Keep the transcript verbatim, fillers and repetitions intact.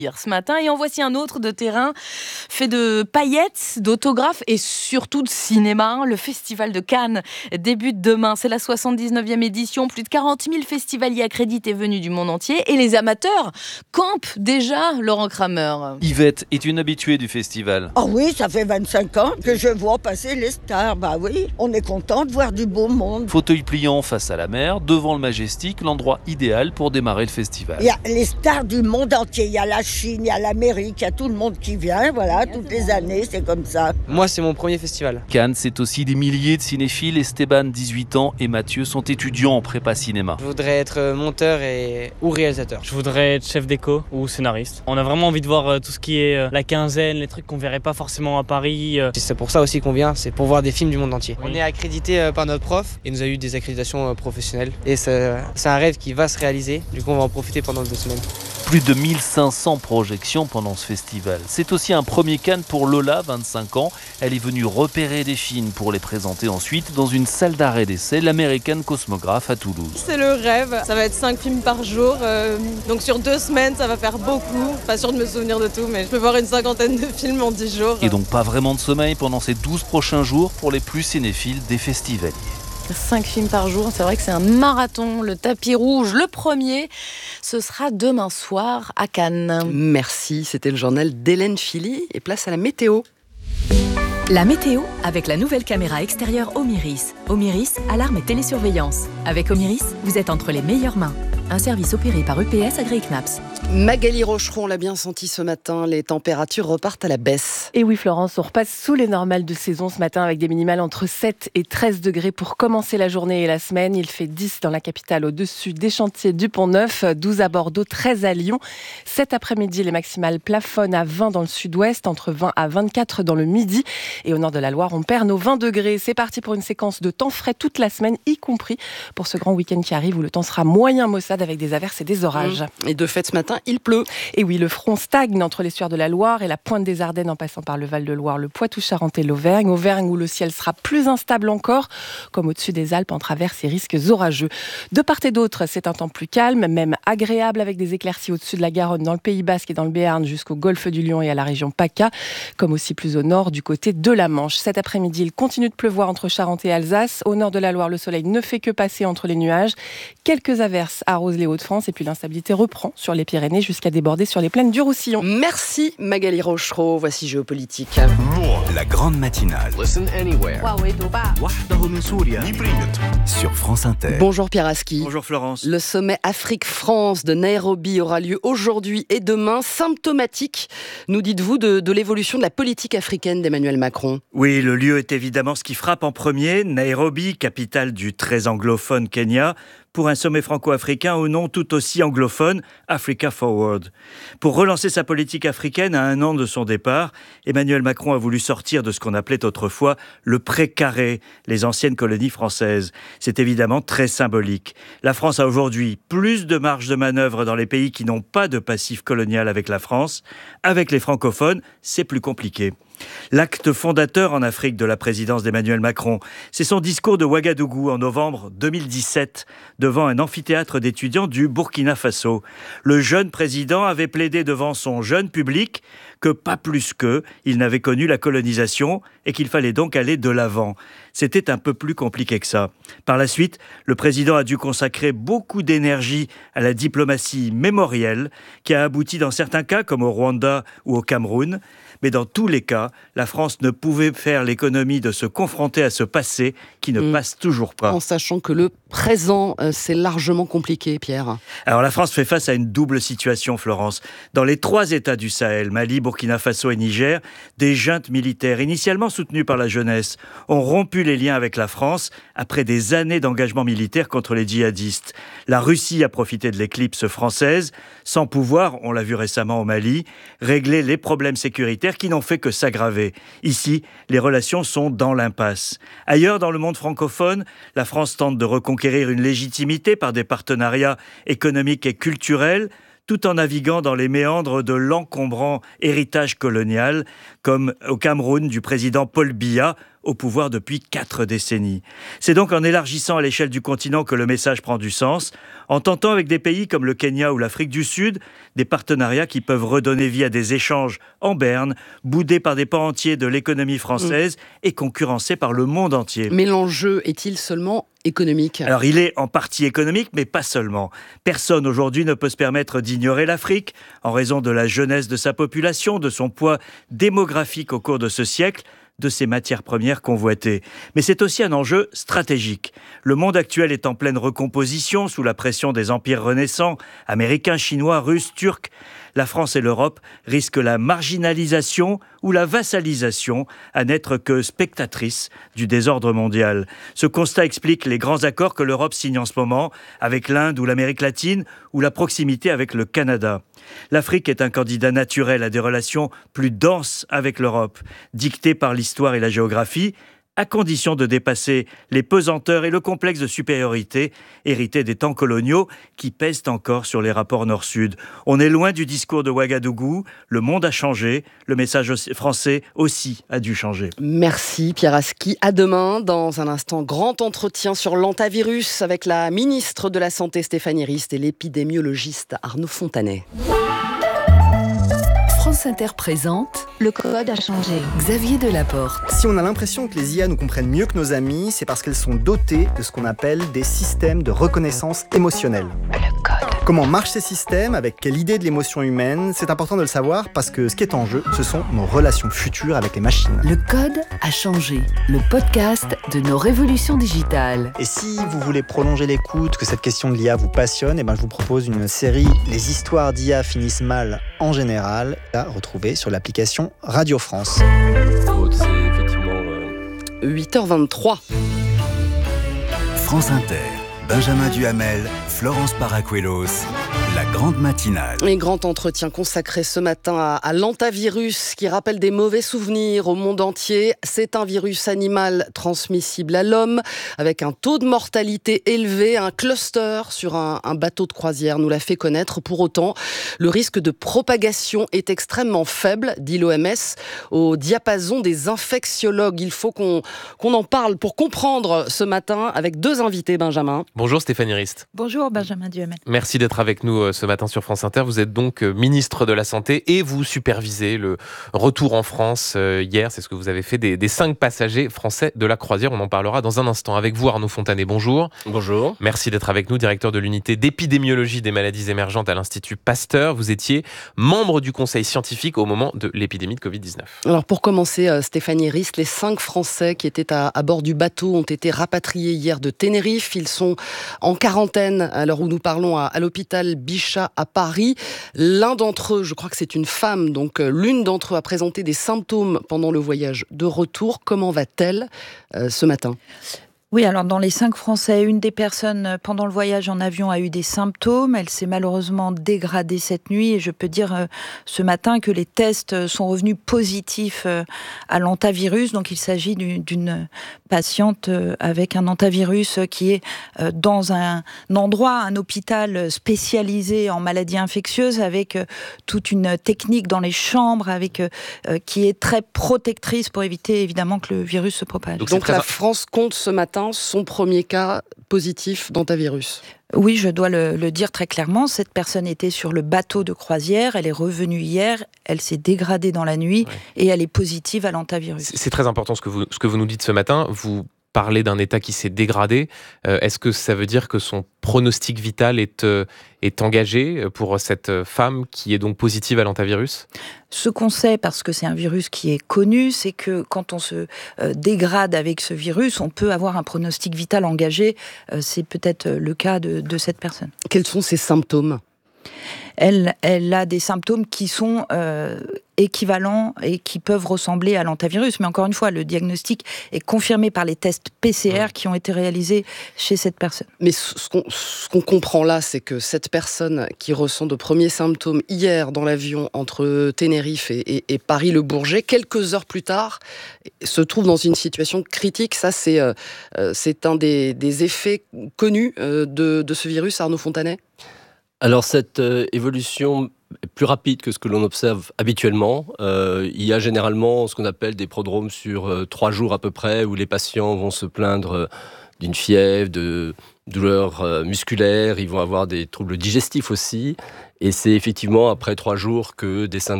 ce matin. Et en voici un autre de terrain fait de paillettes, d'autographes et surtout de cinéma. Le Festival de Cannes débute demain. C'est la soixante-dix-neuvième édition. Plus de quarante mille festivaliers accrédités venus du monde entier. Et les amateurs campent déjà, Laurent Kramer. Yvette est une habituée du festival. Oh oui, ça fait vingt-cinq ans que je vois passer les stars. Bah oui, on est content de voir du beau monde. Fauteuil pliant face à la mer, devant le Majestic, l'endroit idéal pour démarrer le festival. Il y a les stars du monde entier. Il y a la Chine, il y a l'Amérique, il y a tout le monde qui vient. Voilà, toutes les années, c'est comme ça. Moi, c'est mon premier festival. Cannes, c'est aussi des milliers de cinéphiles. Esteban, dix-huit ans, et Mathieu sont étudiants en prépa cinéma. Je voudrais être monteur et... ou réalisateur. Je voudrais être chef déco ou scénariste. On a vraiment envie de voir tout ce qui est la quinzaine, les trucs qu'on verrait pas forcément à Paris. C'est pour ça aussi qu'on vient, c'est pour voir des films du monde entier. Oui. On est accrédité par notre prof et nous a eu des accréditations professionnelles. Et c'est un rêve qui va se réaliser, du coup on va en profiter pendant deux semaines. Plus de mille cinq cents projections pendant ce festival. C'est aussi un premier Cannes pour Lola, vingt-cinq ans. Elle est venue repérer des films pour les présenter ensuite dans une salle d'arrêt d'essai, l'American Cosmograph à Toulouse. C'est le rêve, ça va être cinq films par jour, euh, donc sur deux semaines ça va faire beaucoup. Pas sûr de me souvenir de tout, mais je peux voir une cinquantaine de films en dix jours. Et donc pas vraiment de sommeil pendant ces douze prochains jours pour les plus cinéphiles des festivaliers. Cinq films par jour, c'est vrai que c'est un marathon. Le tapis rouge, le premier, ce sera demain soir à Cannes. Merci, c'était le journal d'Hélène Philly. Et place à la météo. La météo avec la nouvelle caméra extérieure Omiris. Omiris, alarme et télésurveillance. Avec Omiris, vous êtes entre les meilleures mains. Un service opéré par U P S agréé C N A P S. Magali Rocheron l'a bien senti ce matin, les températures repartent à la baisse. Et oui Florence, on repasse sous les normales de saison ce matin avec des minimales entre sept et treize degrés pour commencer la journée et la semaine. Il fait dix dans la capitale au-dessus des chantiers du Pont-Neuf, douze à Bordeaux, treize à Lyon. Cet après-midi, les maximales plafonnent à vingt dans le sud-ouest, entre vingt à vingt-quatre dans le midi. Et au nord de la Loire, on perd nos vingt degrés. C'est parti pour une séquence de temps frais toute la semaine, y compris pour ce grand week-end qui arrive où le temps sera moyen maussade avec des averses et des orages. Mmh. Et de fait, ce matin, il pleut. Et oui, le front stagne entre l'estuaire de la Loire et la pointe des Ardennes en passant par le Val-de-Loire, le Poitou-Charentes et l'Auvergne. Auvergne où le ciel sera plus instable encore, comme au-dessus des Alpes entre averses et risques orageux. De part et d'autre, c'est un temps plus calme, même agréable avec des éclaircies au-dessus de la Garonne, dans le Pays Basque et dans le Béarn jusqu'au golfe du Lion et à la région PACA, comme aussi plus au nord du côté de la Manche. Cet après-midi, il continue de pleuvoir entre Charente et Alsace. Au nord de la Loire, le soleil ne fait que passer entre les nuages. Quelques averses arrosent les Hauts-de-France et puis l'instabilité reprend sur les Pyrénées jusqu'à déborder sur les plaines du Roussillon. Merci Magali Rochereau. Voici Géopolitique. La grande matinale. Listen anywhere. Sur France Inter. Bonjour Pierre Aski. Bonjour Florence. Le sommet Afrique-France de Nairobi aura lieu aujourd'hui et demain. Symptomatique, nous dites-vous, de, de l'évolution de la politique africaine d'Emmanuel Macron. Oui, le lieu est évidemment ce qui frappe en premier. Nairobi, capitale du très anglophone Kenya, pour un sommet franco-africain au nom tout aussi anglophone, Africa Forward. Pour relancer sa politique africaine à un an de son départ, Emmanuel Macron a voulu sortir de ce qu'on appelait autrefois le pré-carré, les anciennes colonies françaises. C'est évidemment très symbolique. La France a aujourd'hui plus de marge de manœuvre dans les pays qui n'ont pas de passif colonial avec la France. Avec les francophones, c'est plus compliqué. L'acte fondateur en Afrique de la présidence d'Emmanuel Macron, c'est son discours de Ouagadougou en novembre deux mille dix-sept, devant un amphithéâtre d'étudiants du Burkina Faso. Le jeune président avait plaidé devant son jeune public que pas plus qu'eux, il n'avait connu la colonisation et qu'il fallait donc aller de l'avant. C'était un peu plus compliqué que ça. Par la suite, le président a dû consacrer beaucoup d'énergie à la diplomatie mémorielle, qui a abouti dans certains cas, comme au Rwanda ou au Cameroun. Mais dans tous les cas, la France ne pouvait faire l'économie de se confronter à ce passé qui ne mmh. passe toujours pas. En sachant que le présent, euh, c'est largement compliqué, Pierre. Alors la France fait face à une double situation, Florence. Dans les trois États du Sahel, Mali, Burkina Faso et Niger, des juntes militaires, initialement soutenues par la jeunesse, ont rompu les liens avec la France après des années d'engagement militaire contre les djihadistes. La Russie a profité de l'éclipse française, sans pouvoir, on l'a vu récemment au Mali, régler les problèmes sécuritaires qui n'ont fait que s'aggraver. Ici, les relations sont dans l'impasse. Ailleurs, dans le monde francophone, la France tente de reconquérir une légitimité par des partenariats économiques et culturels, tout en naviguant dans les méandres de l'encombrant héritage colonial, comme au Cameroun du président Paul Biya, au pouvoir depuis quatre décennies. C'est donc en élargissant à l'échelle du continent que le message prend du sens, en tentant avec des pays comme le Kenya ou l'Afrique du Sud, des partenariats qui peuvent redonner vie à des échanges en berne, boudés par des pans entiers de l'économie française mmh. et concurrencés par le monde entier. Mais l'enjeu est-il seulement économique ? Alors il est en partie économique, mais pas seulement. Personne aujourd'hui ne peut se permettre d'ignorer l'Afrique, en raison de la jeunesse de sa population, de son poids démographique au cours de ce siècle, de ses matières premières convoitées. Mais c'est aussi un enjeu stratégique. Le monde actuel est en pleine recomposition sous la pression des empires renaissants, américains, chinois, russes, turcs. La France et l'Europe risquent la marginalisation ou la vassalisation à n'être que spectatrices du désordre mondial. Ce constat explique les grands accords que l'Europe signe en ce moment avec l'Inde ou l'Amérique latine ou la proximité avec le Canada. L'Afrique est un candidat naturel à des relations plus denses avec l'Europe, dictées par l'histoire et la géographie, à condition de dépasser les pesanteurs et le complexe de supériorité hérité des temps coloniaux qui pèsent encore sur les rapports nord-sud. On est loin du discours de Ouagadougou, le monde a changé, le message français aussi a dû changer. Merci Pierre Aski, à demain. Dans un instant, grand entretien sur l'hantavirus avec la ministre de la Santé Stéphanie Rist et l'épidémiologiste Arnaud Fontanet. France Inter présente Le code a changé. Xavier Delaporte. Si on a l'impression que les I A nous comprennent mieux que nos amis, c'est parce qu'elles sont dotées de ce qu'on appelle des systèmes de reconnaissance émotionnelle. Le code. Comment marchent ces systèmes, avec quelle idée de l'émotion humaine, c'est important de le savoir parce que ce qui est en jeu, ce sont nos relations futures avec les machines. Le code a changé. Le podcast de nos révolutions digitales. Et si vous voulez prolonger l'écoute, que cette question de l'I A vous passionne, eh ben je vous propose une série « Les histoires d'I A finissent mal en général » à retrouver sur l'application Radio France. C'est effectivement euh... huit heures vingt-trois. France Inter, Benjamin Duhamel, Florence Paracuelos, la grande matinale. Un grand entretien consacré ce matin à, à l'hantavirus qui rappelle des mauvais souvenirs au monde entier. C'est un virus animal transmissible à l'homme avec un taux de mortalité élevé. Un cluster sur un, un bateau de croisière nous l'a fait connaître. Pour autant, le risque de propagation est extrêmement faible, dit l'O M S, au diapason des infectiologues. Il faut qu'on, qu'on en parle pour comprendre ce matin avec deux invités, Benjamin. Bonjour Stéphanie Rist. Bonjour Benjamin Duhamel. Merci d'être avec nous ce matin sur France Inter. Vous êtes donc ministre de la Santé et vous supervisez le retour en France hier. C'est ce que vous avez fait des, des cinq passagers français de la croisière. On en parlera dans un instant. Avec vous, Arnaud Fontanet, bonjour. Bonjour. Merci d'être avec nous, directeur de l'unité d'épidémiologie des maladies émergentes à l'Institut Pasteur. Vous étiez membre du conseil scientifique au moment de l'épidémie de covid dix-neuf. Alors pour commencer, Stéphanie Rist, les cinq Français qui étaient à, à bord du bateau ont été rapatriés hier de Tenerife. Ils sont en quarantaine à l'heure où nous parlons à, à l'hôpital Bichat à Paris. L'un d'entre eux, je crois que c'est une femme, donc l'une d'entre eux a présenté des symptômes pendant le voyage de retour. Comment va-t-elle euh, ce matin ? Oui, alors dans les cinq Français, une des personnes pendant le voyage en avion a eu des symptômes. Elle s'est malheureusement dégradée cette nuit et je peux dire euh, ce matin que les tests sont revenus positifs euh, à l'hantavirus. Donc il s'agit d'une, d'une patiente euh, avec un hantavirus qui est euh, dans un, un endroit, un hôpital spécialisé en maladies infectieuses avec euh, toute une technique dans les chambres avec, euh, qui est très protectrice pour éviter évidemment que le virus se propage. Donc, Donc la France compte ce matin son premier cas positif d'hantavirus. Oui, je dois le, le dire très clairement. Cette personne était sur le bateau de croisière. Elle est revenue hier. Elle s'est dégradée dans la nuit ouais. et elle est positive à l'hantavirus. C'est, c'est très important ce que vous, ce que vous nous dites ce matin. Vous parlez d'un état qui s'est dégradé. Euh, est-ce que ça veut dire que son pronostic vital est, euh, est engagé pour cette femme qui est donc positive à l'hantavirus ? Ce qu'on sait, parce que c'est un virus qui est connu, c'est que quand on se euh, dégrade avec ce virus, on peut avoir un pronostic vital engagé. Euh, c'est peut-être le cas de, de cette personne. Quels sont ses symptômes ? Elle, elle a des symptômes qui sont euh, équivalents et qui peuvent ressembler à l'hantavirus. Mais encore une fois, le diagnostic est confirmé par les tests P C R qui ont été réalisés chez cette personne. Mais ce qu'on, ce qu'on comprend là, c'est que cette personne qui ressent de premiers symptômes hier dans l'avion entre Tenerife et, et, et Paris-le-Bourget, quelques heures plus tard, se trouve dans une situation critique. Ça, c'est, euh, c'est un des, des effets connus euh, de, de ce virus, Arnaud Fontanet ? Alors cette euh, évolution est plus rapide que ce que l'on observe habituellement. Euh, il y a généralement ce qu'on appelle des prodromes sur euh, trois jours à peu près, où les patients vont se plaindre euh, d'une fièvre, de douleurs euh, musculaires, ils vont avoir des troubles digestifs aussi. Et c'est effectivement après trois jours que des symptômes